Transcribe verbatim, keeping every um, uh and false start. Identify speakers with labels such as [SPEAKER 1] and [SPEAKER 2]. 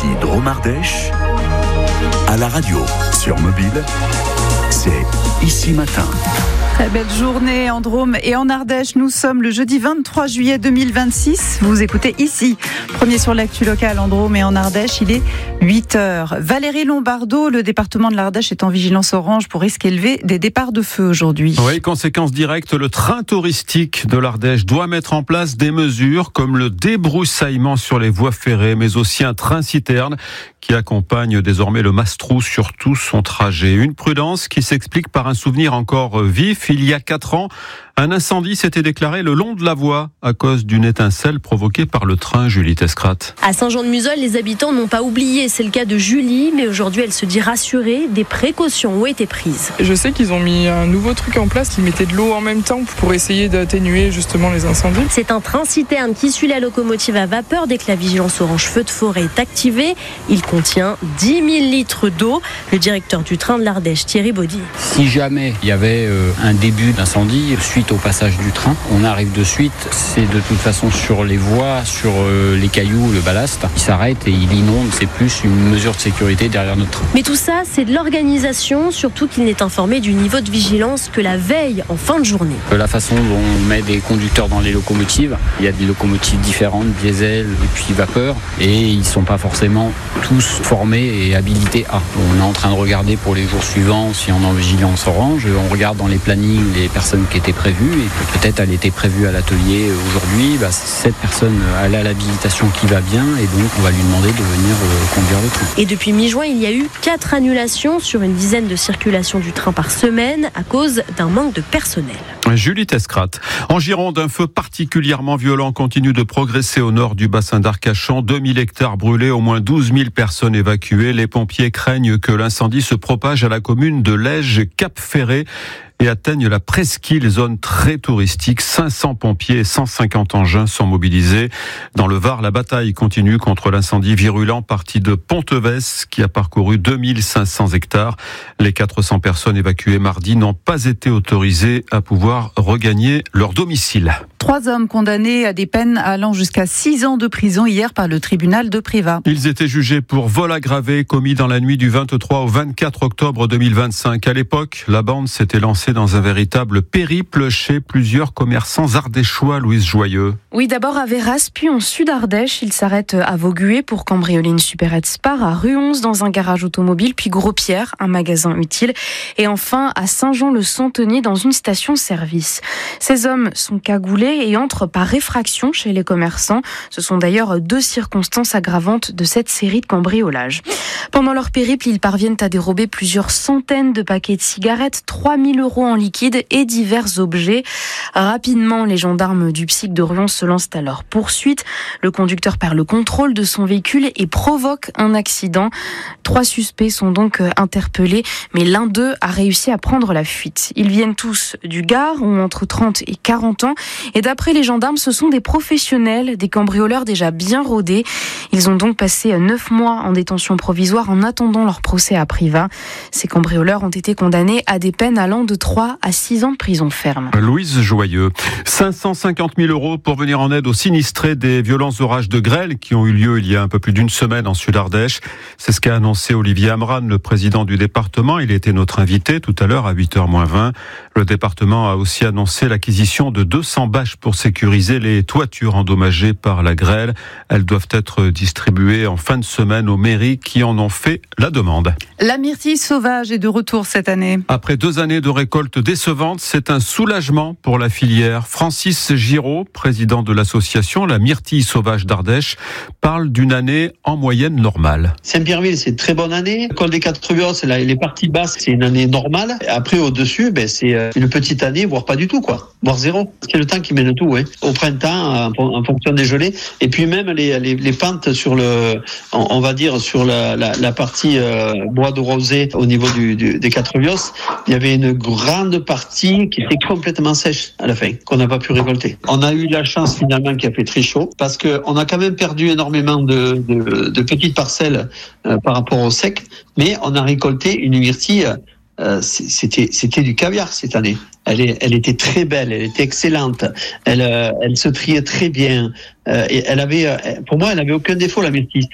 [SPEAKER 1] Ici Drôme-Ardèche, à la radio, sur mobile, c'est Ici Matin.
[SPEAKER 2] Très belle journée en Drôme et en Ardèche. Nous sommes le jeudi vingt-trois juillet deux mille vingt-six. Vous écoutez Ici. Premier sur l'actu locale en Drôme et en Ardèche. Il est huit heures. Valérie Lombardo, le département de l'Ardèche est en vigilance orange pour risque élevé des départs de feu aujourd'hui.
[SPEAKER 3] Oui, conséquence directe, le train touristique de l'Ardèche doit mettre en place des mesures comme le débroussaillement sur les voies ferrées, mais aussi un train-citerne qui accompagne désormais le Mastrou sur tout son trajet. Une prudence qui s'explique par un souvenir encore vif. Il y a quatre ans, un incendie s'était déclaré le long de la voie à cause d'une étincelle provoquée par le train. Julie Tescrat.
[SPEAKER 4] À Saint-Jean-de-Museul, les habitants n'ont pas oublié. C'est le cas de Julie, mais aujourd'hui, elle se dit rassurée. Des précautions ont été prises.
[SPEAKER 5] Je sais qu'ils ont mis un nouveau truc en place qui mettait de l'eau en même temps pour essayer d'atténuer justement les incendies.
[SPEAKER 4] C'est un train-citerne qui suit la locomotive à vapeur dès que la vigilance orange feu de forêt est activée. Il contient dix mille litres d'eau. Le directeur du train de l'Ardèche, Thierry Baudy.
[SPEAKER 6] Si jamais il y avait euh, un début d'incendie suite au passage du train, on arrive de suite. C'est de toute façon sur les voies, sur euh, les cailloux, le ballast. Il s'arrête et il inonde. C'est plus une mesure de sécurité derrière notre train.
[SPEAKER 4] Mais tout ça, c'est de l'organisation, surtout qu'il n'est informé du niveau de vigilance que la veille en fin de journée.
[SPEAKER 6] La façon dont on met des conducteurs dans les locomotives, il y a des locomotives différentes, diesel et puis vapeur, et ils ne sont pas forcément tous formés et habilités à. On est en train de regarder pour les jours suivants si on est en vigilance orange. On regarde dans les plannings les personnes qui étaient prévues, et peut-être elle était prévue à l'atelier aujourd'hui. Bah, cette personne, elle a l'habilitation qui va bien, et donc on va lui demander de venir euh, conduire le train.
[SPEAKER 4] Et depuis mi-juin, il y a eu quatre annulations sur une dizaine de circulations du train par semaine à cause d'un manque de personnel.
[SPEAKER 3] Julie Tescrat. En Gironde, un feu particulièrement violent continue de progresser au nord du bassin d'Arcachon. deux mille hectares brûlés, au moins douze mille personnes évacuées. Les pompiers craignent que l'incendie se propage à la commune de Lège-Cap-Ferré et atteigne la presqu'île, zone très touristique. cinq cents pompiers et cent cinquante engins sont mobilisés. Dans le Var, la bataille continue contre l'incendie virulent parti de Pontevès qui a parcouru deux mille cinq cents hectares. Les quatre cents personnes évacuées mardi n'ont pas été autorisées à pouvoir regagner leur domicile.
[SPEAKER 2] Trois hommes condamnés à des peines allant jusqu'à six ans de prison hier par le tribunal de Privas.
[SPEAKER 3] Ils étaient jugés pour vol aggravé commis dans la nuit du vingt-trois au vingt-quatre octobre deux mille vingt-cinq. À l'époque, la bande s'était lancée dans un véritable périple chez plusieurs commerçants ardéchois. Louise Joyeux.
[SPEAKER 7] Oui, d'abord à Véras, puis en Sud-Ardèche. Ils s'arrêtent à Vaugué pour cambrioler une supérette Spar, à Rue onze dans un garage automobile, puis Gros-Pierre, un magasin utile, et enfin à Saint-Jean-le-Centenier dans une station-service. Ces hommes sont cagoulés et entrent par effraction chez les commerçants. Ce sont d'ailleurs deux circonstances aggravantes de cette série de cambriolages. Pendant leur périple, ils parviennent à dérober plusieurs centaines de paquets de cigarettes, trois mille euros en liquide et divers objets. Rapidement, les gendarmes du P S I C d'Orion se lancent à leur poursuite. Le conducteur perd le contrôle de son véhicule et provoque un accident. Trois suspects sont donc interpellés, mais l'un d'eux a réussi à prendre la fuite. Ils viennent tous du Gard, ont entre trente et quarante ans, et d'après les gendarmes, ce sont des professionnels, des cambrioleurs déjà bien rodés. Ils ont donc passé neuf mois en détention provisoire en attendant leur procès à Privas. Ces cambrioleurs ont été condamnés à des peines allant de trois à six ans de prison ferme.
[SPEAKER 3] Louise Joyeux. cinq cent cinquante mille euros pour venir en aide aux sinistrés des violents orages de grêle qui ont eu lieu il y a un peu plus d'une semaine en Sud-Ardèche. C'est ce qu'a annoncé Olivier Amran, le président du département. Il était notre invité tout à l'heure à huit heures moins vingt. Le département a aussi annoncé l'acquisition de deux cents bâches pour sécuriser les toitures endommagées par la grêle. Elles doivent être distribuées en fin de semaine aux mairies qui en ont fait la demande.
[SPEAKER 2] La myrtille sauvage est de retour cette année.
[SPEAKER 3] Après deux années de récolte décevante, c'est un soulagement pour la filière. Francis Giraud, président de l'association La Myrtille Sauvage d'Ardèche, parle d'une année en moyenne normale.
[SPEAKER 8] Saint-Pierreville, c'est une très bonne année. Col des Quatre-Biosses, les parties basses, c'est une année normale. Après, au-dessus, ben, c'est une petite année, voire pas du tout, quoi. Voire zéro. C'est le temps qui mène tout, hein. Au printemps, en fonction des gelées. Et puis même les, les, les pentes sur le, on va dire, sur la, la, la partie euh, bois de rosée au niveau du, du, des Quatre-Biosses, il y avait une grande partie qui était complètement sèche à la fin, qu'on n'a pas pu récolter. On a eu la chance finalement qu'il a fait très chaud, parce qu'on a quand même perdu énormément de, de, de petites parcelles euh, par rapport au sec, mais on a récolté une myrtille, euh, c'était, c'était du caviar cette année. Elle, est, elle était très belle, elle était excellente, elle, euh, elle se triait très bien. Euh, et elle avait, pour moi, elle avait aucun défaut, la myrtille.